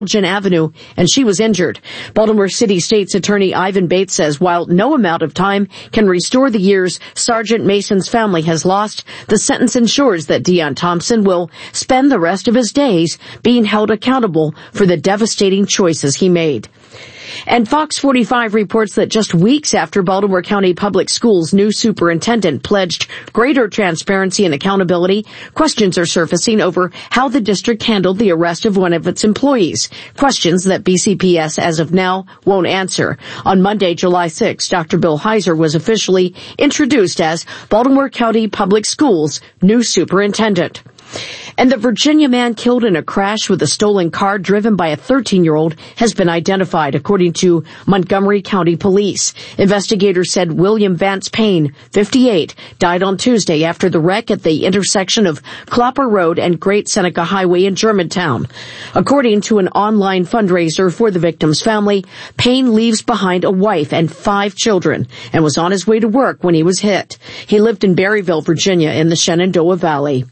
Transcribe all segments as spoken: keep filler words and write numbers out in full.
Avenue, and she was injured. Baltimore City State's Attorney Ivan Bates says while no amount of time can restore the years Sergeant Mason's family has lost, the sentence ensures that Deon Thompson will spend the rest of his days being held accountable for the devastating choices he made. And Fox forty-five reports that just weeks after Baltimore County Public Schools' new superintendent pledged greater transparency and accountability, questions are surfacing over how the district handled the arrest of one of its employees, questions that B C P S as of now won't answer. On Monday, July sixth, Doctor Bill Heiser was officially introduced as Baltimore County Public Schools' new superintendent. And the Virginia man killed in a crash with a stolen car driven by a thirteen-year-old has been identified, according to Montgomery County Police. Investigators said William Vance Payne, fifty-eight, died on Tuesday after the wreck at the intersection of Clopper Road and Great Seneca Highway in Germantown. According to an online fundraiser for the victim's family, Payne leaves behind a wife and five children and was on his way to work when he was hit. He lived in Berryville, Virginia, in the Shenandoah Valley.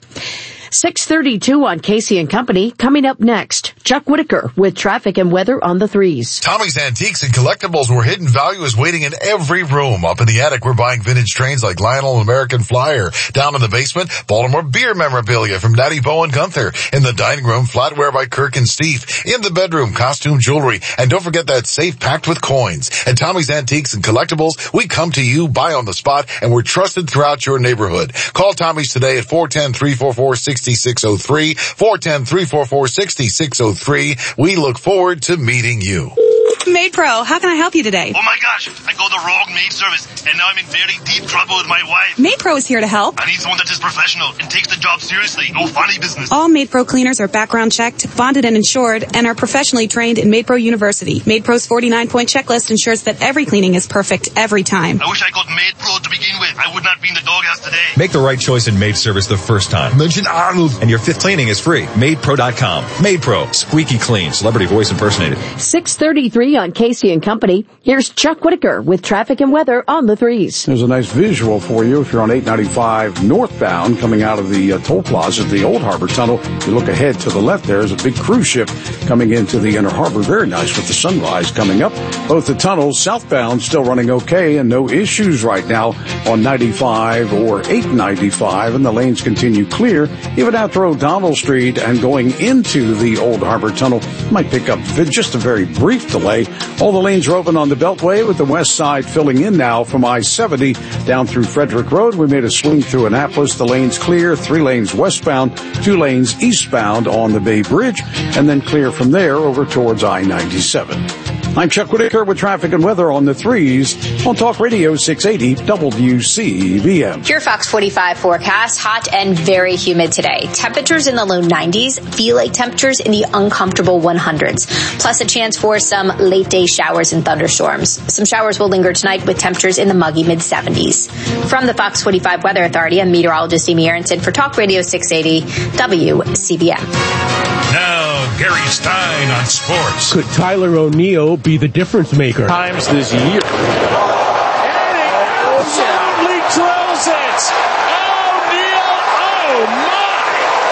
six thirty-two on Casey and Company. Coming up next, Chuck Whitaker with traffic and weather on the threes. Tommy's Antiques and Collectibles, where hidden value is waiting in every room. Up in the attic, we're buying vintage trains like Lionel American Flyer. Down in the basement, Baltimore beer memorabilia from Natty Bo and Gunther. In the dining room, flatware by Kirk and Steve. In the bedroom, costume jewelry. And don't forget that safe packed with coins. At Tommy's Antiques and Collectibles, we come to you, buy on the spot, and we're trusted throughout your neighborhood. Call Tommy's today at four one zero, three four four, six six zero three, four one zero, three four four, six six zero three. We look forward to meeting you. Maid Pro, how can I help you today? Oh my gosh, I got the wrong maid service, and now I'm in very deep trouble with my wife. Maid Pro is here to help. I need someone that is professional and takes the job seriously, no funny business. All Maid Pro cleaners are background checked, bonded and insured, and are professionally trained in Maid Pro University. Maid Pro's forty-nine point checklist ensures that every cleaning is perfect every time. I wish I got Maid Pro to begin with. I would not be in the doghouse today. Make the right choice in maid service the first time. Mention Arnold, and your fifth cleaning is free. maid pro dot com. Maid Pro, squeaky clean, celebrity voice impersonated. six thirty-three on Casey and Company. Here's Chuck Whitaker with traffic and weather on the threes. There's a nice visual for you if you're on eight ninety-five northbound coming out of the uh, toll plaza at the Old Harbor Tunnel. You look ahead to the left, there's a big cruise ship coming into the Inner Harbor. Very nice with the sunrise coming up. Both the tunnels southbound still running okay and no issues right now on ninety-five or eight ninety-five, and the lanes continue clear even after O'Donnell Street and going into the Old Harbor Tunnel. Might pick up just a very brief delay. All the lanes are open on the Beltway with the west side filling in now from I seventy down through Frederick Road. We made a swing through Annapolis. The lanes clear, three lanes westbound, two lanes eastbound on the Bay Bridge, and then clear from there over towards I ninety-seven. I'm Chuck Whitaker with traffic and weather on the threes on Talk Radio six eighty W C B M. Your Fox forty-five forecast, hot and very humid today. Temperatures in the low nineties, feel like temperatures in the uncomfortable hundreds. Plus a chance for some late day showers and thunderstorms. Some showers will linger tonight with temperatures in the muggy mid seventies. From the Fox forty-five Weather Authority, I'm meteorologist Amy Aronson for Talk Radio six eighty W C B M. Now, Gary Stein on sports. Could Tyler O'Neill be the difference maker? Times this year. And he absolutely drills it. O'Neill, oh my!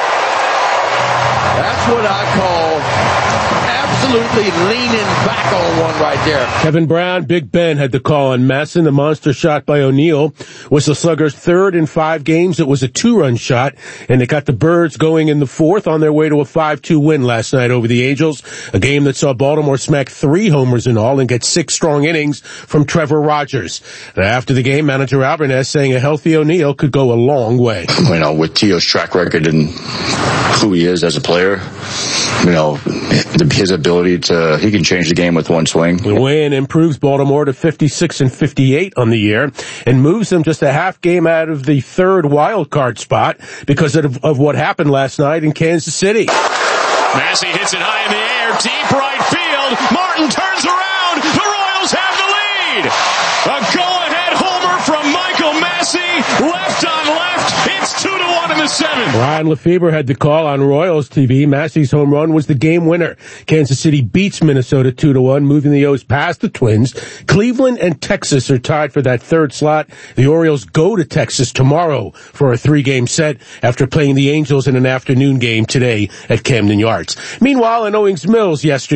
That's what I call absolutely leaning back on one right there. Kevin Brown, Big Ben had the call on Masson. The monster shot by O'Neill was the Sluggers' third in five games. It was a two-run shot, and they got the Birds going in the fourth on their way to a five two win last night over the Angels, a game that saw Baltimore smack three homers in all and get six strong innings from Trevor Rogers. And after the game, manager Alvarez saying a healthy O'Neill could go a long way. You know, with Tio's track record and who he is as a player, you know, his ability to, he can change the game with one swing. The win improves Baltimore to fifty-six and fifty-eight on the year and moves them just a half game out of the third wild card spot because of, of what happened last night in Kansas City. Massey hits it high in the air, deep right field. Martin turns around. The Royals have the lead. A go-ahead homer from Michael Massey, left on left. It's two to one in the seventh. Ryan Lefebvre had the call on Royals T V. Massey's home run was the game winner. Kansas City beats Minnesota two to one, moving the O's past the Twins. Cleveland and Texas are tied for that third slot. The Orioles go to Texas tomorrow for a three-game set after playing the Angels in an afternoon game today at Camden Yards. Meanwhile, in Owings Mills yesterday,